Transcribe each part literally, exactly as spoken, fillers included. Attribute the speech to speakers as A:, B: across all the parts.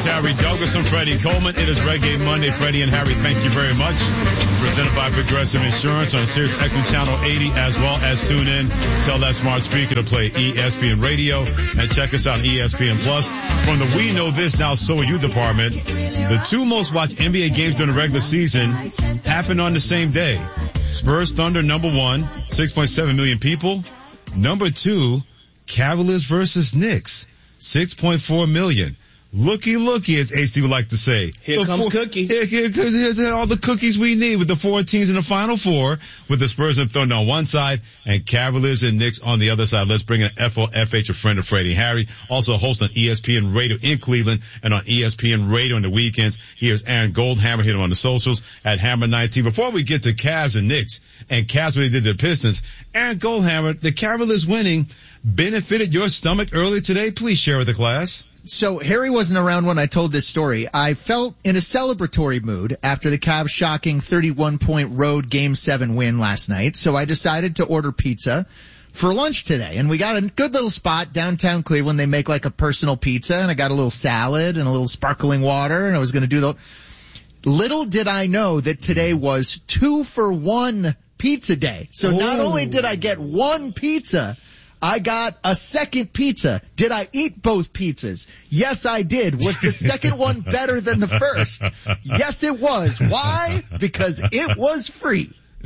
A: is Harry Douglas and Freddie Coleman. It is Reggae Monday. Freddie and Harry, thank you very much. Presented by Progressive Insurance on Sirius X M Channel eighty, as well as tune in. Tell that smart speaker to play E S P N Radio and check us out on E S P N Plus. From the We Know This Now So Are You department, the two most watched N B A games during the regular season happened on the same day. Spurs Thunder number one, six point seven million people. Number two, Cavaliers versus Knicks, six point four million. Looky, looky, as H D would like to say.
B: Here the comes four, Cookie.
A: Here, here, here's all the cookies we need with the four teams in the Final Four, with the Spurs and Thunder on one side and Cavaliers and Knicks on the other side. Let's bring in F O F H, a friend of Freddie Harry, also a host on E S P N Radio in Cleveland and on E S P N Radio on the weekends. Here's Aaron Goldhammer. Hit him on the socials at Hammer nineteen. Before we get to Cavs and Knicks and Cavs what they did to the Pistons, Aaron Goldhammer, the Cavaliers winning benefited your stomach earlier today. Please share with the class.
C: So Harry wasn't around when I told this story. I felt in a celebratory mood after the Cavs' shocking thirty-one point road Game seven win last night. So I decided to order pizza for lunch today. And we got a good little spot downtown Cleveland. They make like a personal pizza, and I got a little salad and a little sparkling water, and I was going to do the... Little did I know that today was two for one pizza day. So Ooh. Not only did I get one pizza, I got a second pizza. Did I eat both pizzas? Yes, I did. Was the second one better than the first? Yes, it was. Why? Because it was free.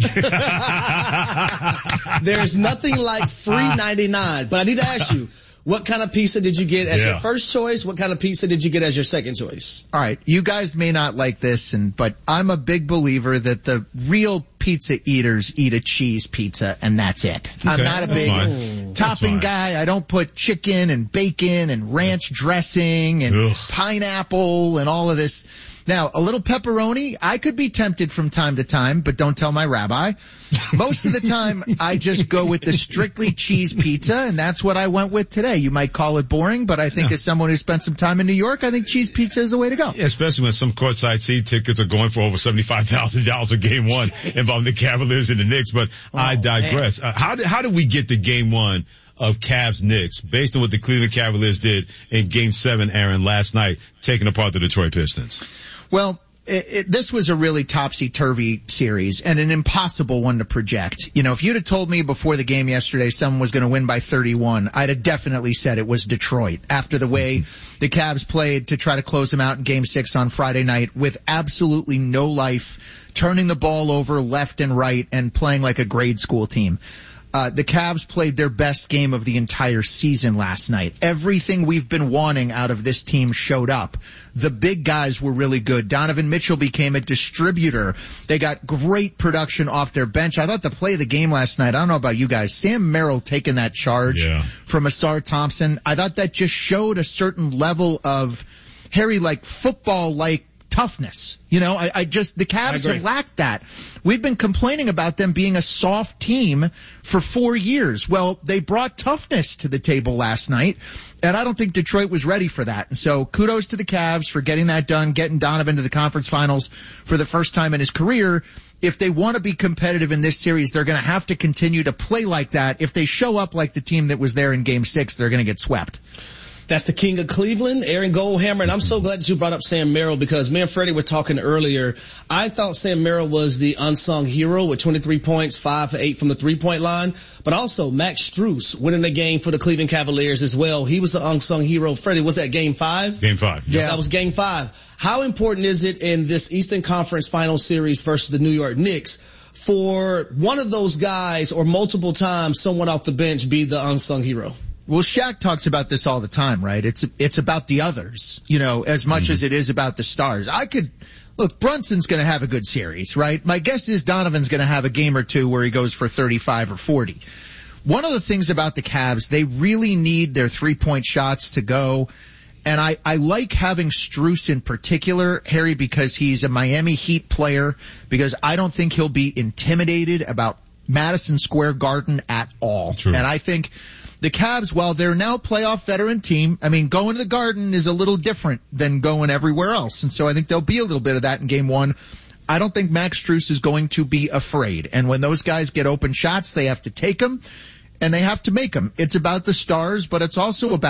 B: There's nothing like free ninety-nine. But I need to ask you, what kind of pizza did you get as yeah. your first choice? What kind of pizza did you get as your second choice?
C: All right. You guys may not like this, and but I'm a big believer that the real pizza eaters eat a cheese pizza, and that's it. Okay, I'm not a big topping guy. I don't put chicken and bacon and ranch dressing and Ugh. pineapple and all of this. Now, a little pepperoni, I could be tempted from time to time, but don't tell my rabbi. Most of the time, I just go with the strictly cheese pizza, and that's what I went with today. You might call it boring, but I think yeah. as someone who spent some time in New York, I think cheese pizza is the way to go.
A: Yeah, especially when some courtside seat tickets are going for over seventy-five thousand dollars for game one involving the Cavaliers and the Knicks, but oh, I digress. Uh, how did, how did we get to game one of Cavs Knicks based on what the Cleveland Cavaliers did in game seven, Aaron, last night, taking apart the Detroit Pistons?
C: Well, it, it, this was a really topsy-turvy series and an impossible one to project. You know, if you'd have told me before the game yesterday someone was going to win by thirty-one, I'd have definitely said it was Detroit after the way the Cavs played to try to close them out in game six on Friday night with absolutely no life, turning the ball over left and right and playing like a grade school team. Uh, the Cavs played their best game of the entire season last night. Everything we've been wanting out of this team showed up. The big guys were really good. Donovan Mitchell became a distributor. They got great production off their bench. I thought the play of the game last night, I don't know about you guys, Sam Merrill taking that charge yeah. from Asar Thompson, I thought that just showed a certain level of, Harry, like football-like toughness. You know, I, I just, the Cavs have lacked that. We've been complaining about them being a soft team for four years. Well, they brought toughness to the table last night, and I don't think Detroit was ready for that. And so kudos to the Cavs for getting that done, getting Donovan to the conference finals for the first time in his career. If they want to be competitive in this series, they're going to have to continue to play like that. If they show up like the team that was there in game six, they're going to get swept.
B: That's the king of Cleveland, Aaron Goldhammer, and I'm so glad that you brought up Sam Merrill because me and Freddie were talking earlier. I thought Sam Merrill was the unsung hero with twenty-three points, five for eight from the three-point line, but also Max Strus winning the game for the Cleveland Cavaliers as well. He was the unsung hero. Freddie, was that game five?
A: Game five.
B: Yeah, that was game five. How important is it in this Eastern Conference Final Series versus the New York Knicks for one of those guys or multiple times someone off the bench be the unsung hero?
C: Well, Shaq talks about this all the time, right? It's it's about the others, you know, as much mm-hmm. as it is about the stars. I could look. Brunson's going to have a good series, right? My guess is Donovan's going to have a game or two where he goes for thirty-five or forty. One of the things about the Cavs, they really need their three-point shots to go. And I, I like having Strus in particular, Harry, because he's a Miami Heat player, because I don't think he'll be intimidated about Madison Square Garden at all.
A: True.
C: And I think the Cavs, while they're now a playoff veteran team, I mean, going to the Garden is a little different than going everywhere else. And so I think there'll be a little bit of that in game one. I don't think Max Strus is going to be afraid. And when those guys get open shots, they have to take them and they have to make them. It's about the stars, but it's also about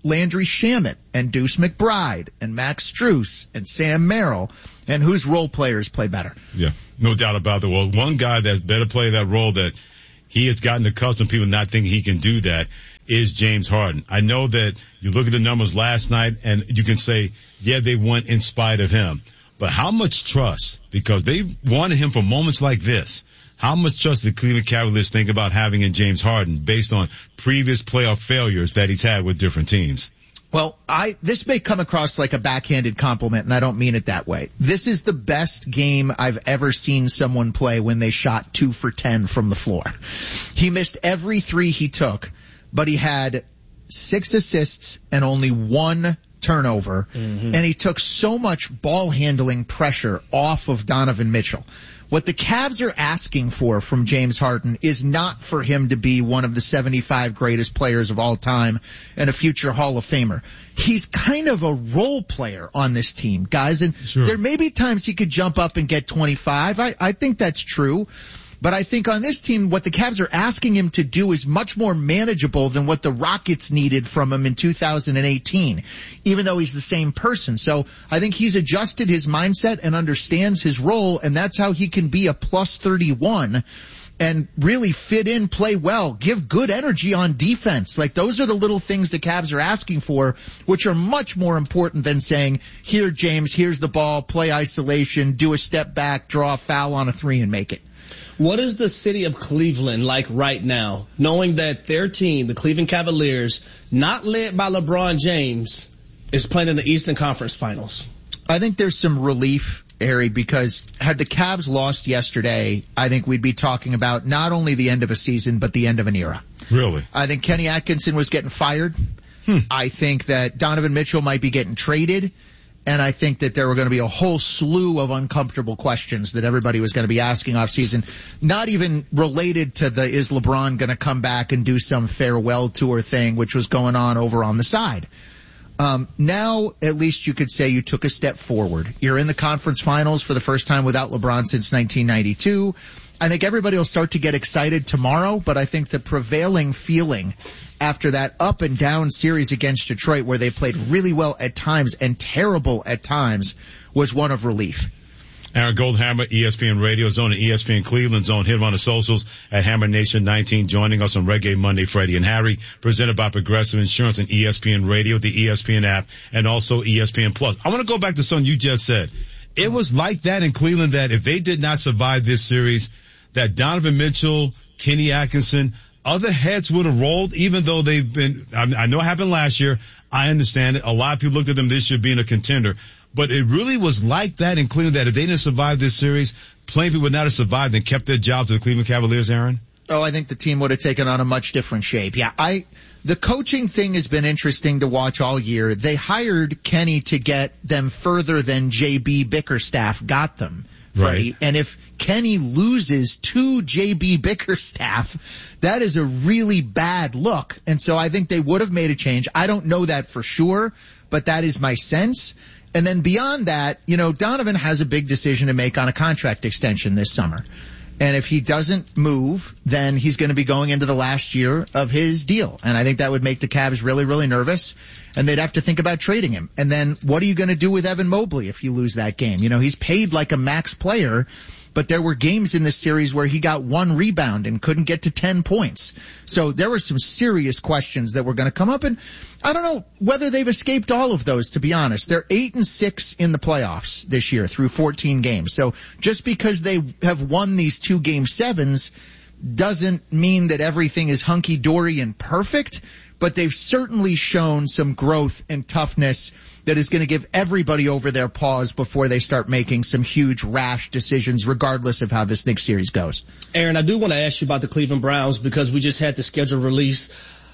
C: Landry Shamet and Deuce McBride and Max Strus and Sam Merrill, and whose role players play better?
A: Yeah, no doubt about it. Well, one guy that's better play that role that he has gotten accustomed to people not thinking he can do that is James Harden. I know that you look at the numbers last night and you can say, yeah, they won in spite of him. But how much trust? Because they wanted him for moments like this. How much trust did Cleveland Cavaliers think about having in James Harden based on previous playoff failures that he's had with different teams?
C: Well, I, this may come across like a backhanded compliment, and I don't mean it that way. This is the best game I've ever seen someone play when they shot two for ten from the floor. He missed every three he took, but he had six assists and only one turnover, mm-hmm. and he took so much ball handling pressure off of Donovan Mitchell. What the Cavs are asking for from James Harden is not for him to be one of the seventy-five greatest players of all time and a future Hall of Famer. He's kind of a role player on this team, guys, and sure. There may be times he could jump up and get twenty-five. I, I think that's true. But I think on this team, what the Cavs are asking him to do is much more manageable than what the Rockets needed from him in two thousand eighteen, even though he's the same person. So I think he's adjusted his mindset and understands his role, and that's how he can be a plus thirty-one and really fit in, play well, give good energy on defense. Like, those are the little things the Cavs are asking for, which are much more important than saying, here, James, here's the ball, play isolation, do a step back, draw a foul on a three and make it.
B: What is the city of Cleveland like right now, knowing that their team, the Cleveland Cavaliers, not led by LeBron James, is playing in the Eastern Conference Finals?
C: I think there's some relief, Harry, because had the Cavs lost yesterday, I think we'd be talking about not only the end of a season, but the end of an era.
A: Really?
C: I think Kenny Atkinson was getting fired.
A: Hmm.
C: I think that Donovan Mitchell might be getting traded. And I think that there were going to be a whole slew of uncomfortable questions that everybody was going to be asking off season, not even related to the is LeBron going to come back and do some farewell tour thing, which was going on over on the side. Um, now, at least you could say you took a step forward. You're in the conference finals for the first time without LeBron since nineteen ninety-two. I think everybody will start to get excited tomorrow, but I think the prevailing feeling after that up and down series against Detroit, where they played really well at times and terrible at times, was one of relief.
A: Aaron Goldhammer, E S P N Radio Zone and E S P N Cleveland Zone. Hit him on the socials at Hammer Nation nineteen, joining us on Reggae Monday, Freddie and Harry, presented by Progressive Insurance and E S P N Radio, the E S P N app, and also E S P N Plus. I want to go back to something you just said. It was like that in Cleveland, that if they did not survive this series, that Donovan Mitchell, Kenny Atkinson, other heads would have rolled, even though they've been, I know it happened last year. I understand it. A lot of people looked at them this year being a contender. But it really was like that in Cleveland, that if they didn't survive this series, plenty of people would not have survived and kept their job to the Cleveland Cavaliers, Aaron?
C: Oh, I think the team would have taken on a much different shape. Yeah, I, the coaching thing has been interesting to watch all year. They hired Kenny to get them further than J B Bickerstaff got them, Freddie.
A: Right.
C: And if Kenny loses to J B Bickerstaff, that is a really bad look. And so I think they would have made a change. I don't know that for sure, but that is my sense. And then beyond that, you know, Donovan has a big decision to make on a contract extension this summer. And if he doesn't move, then he's going to be going into the last year of his deal. And I think that would make the Cavs really, really nervous. And they'd have to think about trading him. And then what are you going to do with Evan Mobley if you lose that game? You know, he's paid like a max player, but there were games in this series where he got one rebound and couldn't get to ten points. So there were some serious questions that were going to come up. And I don't know whether they've escaped all of those, to be honest. They're eight and six in the playoffs this year through fourteen games. So just because they have won these two game sevens doesn't mean that everything is hunky-dory and perfect, but they've certainly shown some growth and toughness that is going to give everybody over their paws before they start making some huge rash decisions, regardless of how this next series goes.
B: Aaron, I do want to ask you about the Cleveland Browns because we just had the schedule release.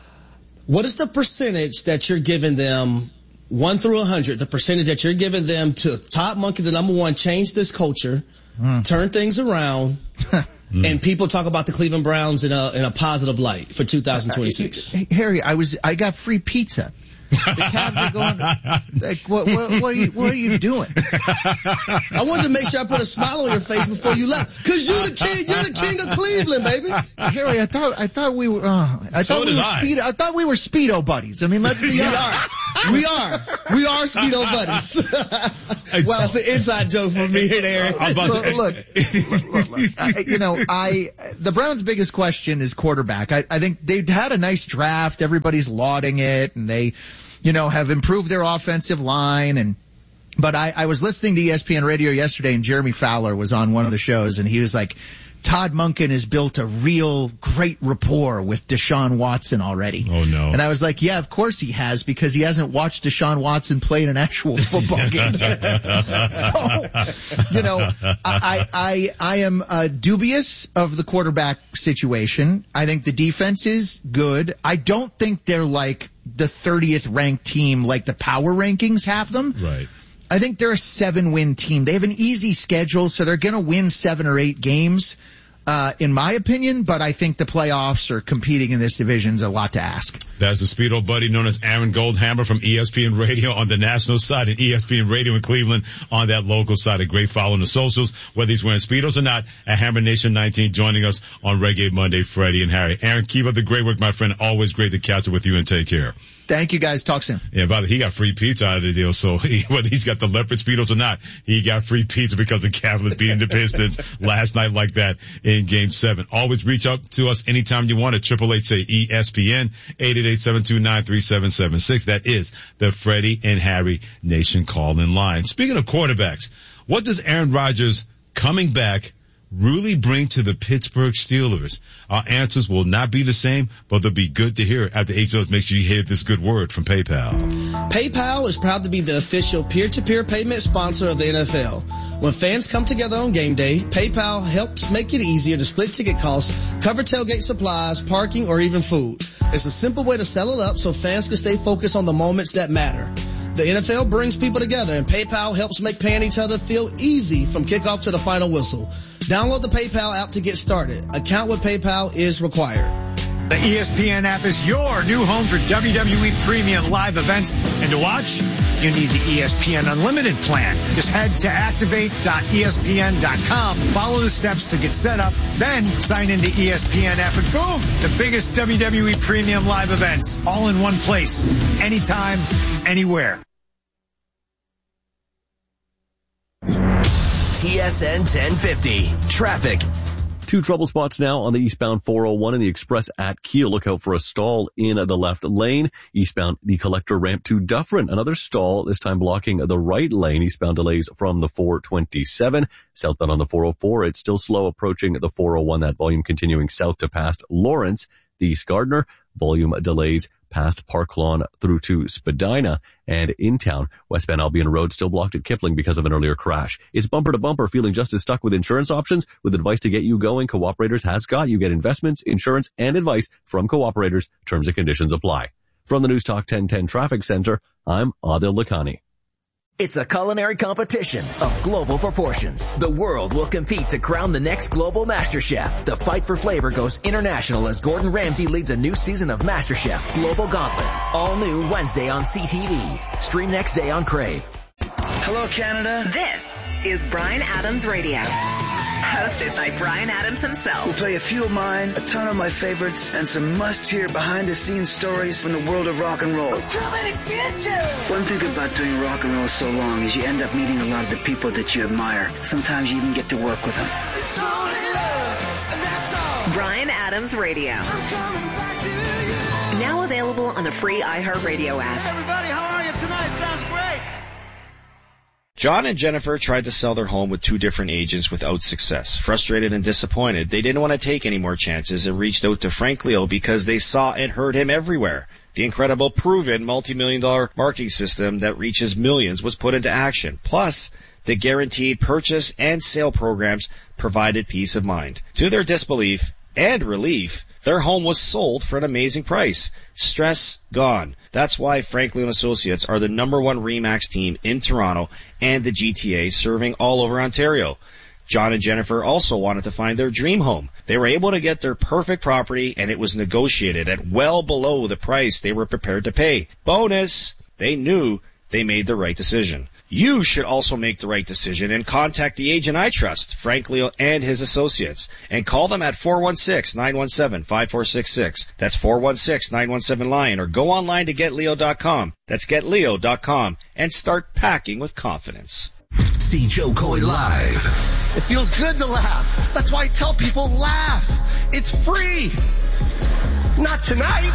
B: What is the percentage that you're giving them, one through one hundred, the percentage that you're giving them to Todd Monken, the number one, change this culture, mm. turn things around, mm. and people talk about the Cleveland Browns in a in a positive light for two thousand twenty-six?
C: Uh, Harry, I was I got free pizza The Cavs are going, like, what, what, what are you, what are you doing?
B: I wanted to make sure I put a smile on your face before you left. Cause you're the king, you're the king of Cleveland, baby.
C: Harry, I thought, I thought we were, uh, I
A: So
C: thought we
A: did
C: were
A: I.
C: Speedo, I thought we were Speedo buddies. I mean, let's be honest.
B: We are. We are Speedo buddies. Well, it's an inside joke from me and Aaron.
A: I'm about
C: Look,
A: to,
C: look, look, look, look. I, you know, I, the Browns' biggest question is quarterback. I, I think they've had a nice draft. Everybody's lauding it, and they, you know, have improved their offensive line. And, but I, I was listening to E S P N radio yesterday, and Jeremy Fowler was on one of the shows, and he was like, Todd Monken has built a real great rapport with Deshaun Watson already.
A: Oh no.
C: And I was like, yeah, of course he has, because he hasn't watched Deshaun Watson play in an actual football game. So, you know, I, I, I am uh, dubious of the quarterback situation. I think the defense is good. I don't think they're like the thirtieth ranked team like the power rankings have them.
A: Right.
C: I think they're a seven-win team. They have an easy schedule, so they're going to win seven or eight games, uh, in my opinion, but I think the playoffs or competing in this division is a lot to ask.
A: That's the Speedo buddy known as Aaron Goldhammer from E S P N Radio on the national side and E S P N Radio in Cleveland on that local side. A great follow on the socials, whether he's wearing Speedos or not, at Hammer Nation nineteen joining us on Reggae Monday, Freddie and Harry. Aaron, keep up the great work, my friend. Always great to catch up with you, and take care.
C: Thank you, guys. Talk soon.
A: Yeah, by the way, he got free pizza out of the deal, so he, whether he's got the leopard Speedos or not, he got free pizza because the Cavaliers beating the Pistons last night like that in Game seven. Always reach out to us anytime you want at triple eight say E S P N, eight eight eight, seven two nine, three seven seven six. That is the Freddie and Harry Nation call-in line. Speaking of quarterbacks, what does Aaron Rodgers coming back really bring to the Pittsburgh Steelers? Our answers will not be the same, but they'll be good to hear after H L S. Make sure you hear this good word from PayPal.
B: PayPal is proud to be the official peer-to-peer payment sponsor of the N F L. When fans come together on game day, PayPal helps make it easier to split ticket costs, cover tailgate supplies, parking, or even food. It's a simple way to settle up so fans can stay focused on the moments that matter. The N F L brings people together, and PayPal helps make paying each other feel easy from kickoff to the final whistle. Download the PayPal app to get started. Account with PayPal is required.
D: The E S P N app is your new home for W W E Premium live events. And to watch, you need the E S P N Unlimited plan. Just head to activate dot E S P N dot com, follow the steps to get set up, then sign into E S P N app, and boom, the biggest W W E Premium live events, all in one place, anytime, anywhere.
E: T S N ten fifty. Traffic.
F: Two trouble spots now on the eastbound four oh one and the express at Kiel. Look out for a stall in the left lane. Eastbound the collector ramp to Dufferin. Another stall, this time blocking the right lane. Eastbound delays from the four twenty-seven. Southbound on the four oh four. It's still slow approaching the four oh one. That volume continuing south to past Lawrence. The East Gardner. Volume delays past Park Lawn through to Spadina, and in town, westbound Albion Road still blocked at Kipling because of an earlier crash. It's bumper to bumper. Feeling just as stuck with insurance options? With advice to get you going, Cooperators has got you. Get investments, insurance, and advice from Cooperators. Terms and conditions apply. From the News Talk ten ten Traffic Center, I'm Adil Lakhani.
E: It's a culinary competition of global proportions. The world will compete to crown the next global master chef. The fight for flavor goes international as Gordon Ramsay leads a new season of MasterChef Global Gauntlet. All new Wednesday on C T V. Stream next day on Crave.
G: Hello, Canada.
H: This is Bryan Adams Radio. Hosted by Bryan Adams himself.
G: We'll play a few of mine, a ton of my favorites, and some must-hear behind-the-scenes stories from the world of rock and roll.
H: I'm coming to get you!
G: One thing about doing rock and roll so long is you end up meeting a lot of the people that you admire. Sometimes you even get to work with them.
H: It's only love, and that's all. Bryan Adams Radio. I'm coming back to you. Now available on the free iHeartRadio app.
I: Hey everybody, how are you tonight? Sounds great.
J: John and Jennifer tried to sell their home with two different agents without success. Frustrated and disappointed, they didn't want to take any more chances and reached out to Frank Leo because they saw and heard him everywhere. The incredible, proven, multi-million dollar marketing system that reaches millions was put into action. Plus, the guaranteed purchase and sale programs provided peace of mind. To their disbelief and relief, their home was sold for an amazing price. Stress gone. That's why Franklin and Associates are the number one RE/MAX team in Toronto and the G T A, serving all over Ontario. John and Jennifer also wanted to find their dream home. They were able to get their perfect property, and it was negotiated at well below the price they were prepared to pay. Bonus! They knew they made the right decision. You should also make the right decision and contact the agent I trust, Frank Leo and his associates, and call them at four one six, nine one seven, five four six six. That's four one six, nine one seven, LION, or go online to get leo dot com. That's get leo dot com, and start packing with confidence.
K: See Joe Coy live.
L: It feels good to laugh. That's why I tell people laugh. It's free. Not tonight.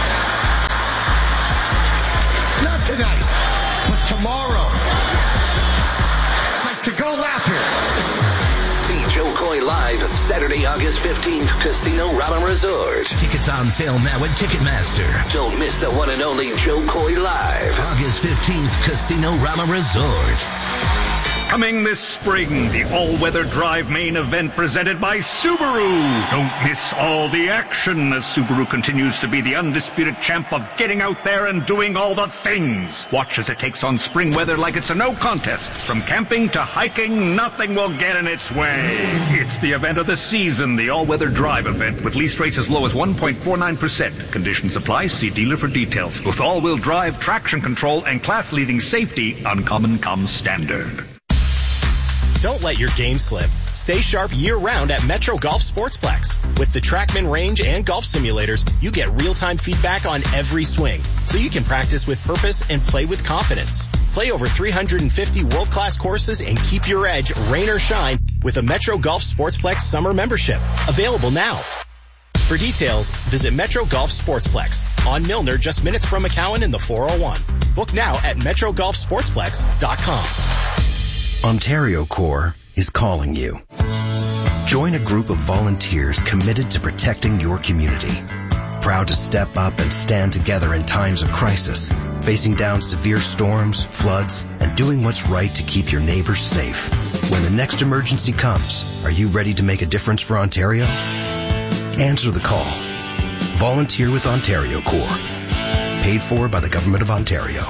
L: Not tonight. But tomorrow, like to go laugh here.
K: See Joe Coy live Saturday, August fifteenth, Casino Rama Resort. Tickets on sale now at Ticketmaster. Don't miss the one and only Joe Coy live. August fifteenth, Casino Rama Resort.
M: Coming this spring, the all-weather drive main event presented by Subaru. Don't miss all the action as Subaru continues to be the undisputed champ of getting out there and doing all the things. Watch as it takes on spring weather like it's a no contest. From camping to hiking, nothing will get in its way. It's the event of the season, the all-weather drive event with lease rates as low as one point four nine percent. Conditions apply. See dealer for details. With all-wheel drive, traction control, and class-leading safety, Uncommon comes standard.
N: Don't let your game slip. Stay sharp year-round at Metro Golf Sportsplex. With the TrackMan range and golf simulators, you get real-time feedback on every swing, so you can practice with purpose and play with confidence. Play over three hundred fifty world-class courses and keep your edge, rain or shine, with a Metro Golf Sportsplex summer membership. Available now. For details, visit Metro Golf Sportsplex on Milner, just minutes from McCowan in the four oh one. Book now at metro golf sportsplex dot com.
O: Ontario Corps is calling you. Join a group of volunteers committed to protecting your community. Proud to step up and stand together in times of crisis, facing down severe storms, floods, and doing what's right to keep your neighbors safe. When the next emergency comes, are you ready to make a difference for Ontario? Answer the call. Volunteer with Ontario Corps. Paid for by the Government of Ontario.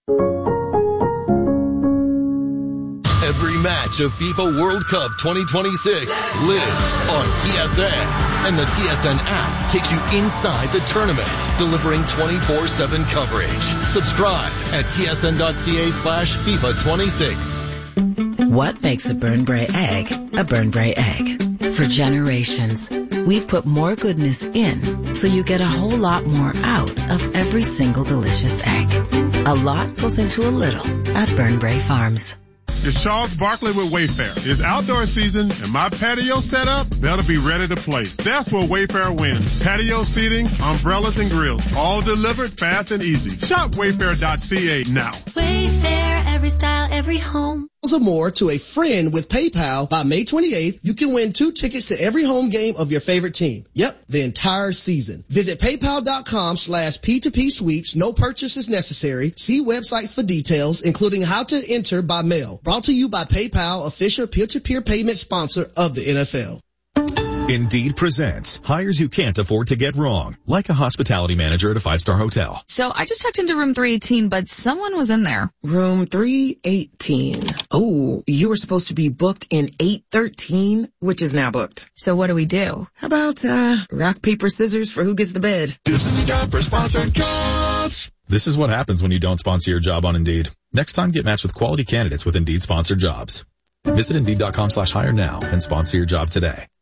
P: Every match of FIFA World Cup twenty twenty-six lives on T S N. And the T S N app takes you inside the tournament, delivering twenty-four seven coverage. Subscribe at T S N dot C A slash FIFA twenty-six.
Q: What makes a Burnbrae egg a Burnbrae egg? For generations, we've put more goodness in so you get a whole lot more out of every single delicious egg. A lot goes into a little at Burnbrae Farms.
R: It's Charles Barkley with Wayfair. It's outdoor season, and my patio setup better be ready to play. That's where Wayfair wins. Patio seating, umbrellas, and grills. All delivered fast and easy. Shop wayfair dot C A now.
S: Wayfair, every style, every home.
B: Or more to a friend with PayPal by May twenty-eighth, you can win two tickets to every home game of your favorite team. Yep, the entire season. Visit paypal.com slash P2P sweeps. No purchase is necessary. See websites for details, including how to enter by mail. Brought to you by PayPal, official peer-to-peer payment sponsor of the N F L.
T: Indeed presents hires you can't afford to get wrong, like a hospitality manager at a five-star hotel.
U: So I just checked into room three eighteen, but someone was in there.
V: Room three eighteen. Oh, you were supposed to be booked in eight thirteen, which is now booked.
U: So what do we do?
V: How about, uh, rock, paper, scissors for who gets the bed?
T: This is a job for sponsored jobs. This is what happens when you don't sponsor your job on Indeed. Next time, get matched with quality candidates with Indeed sponsored jobs. Visit Indeed dot com slash hire now and sponsor your job today.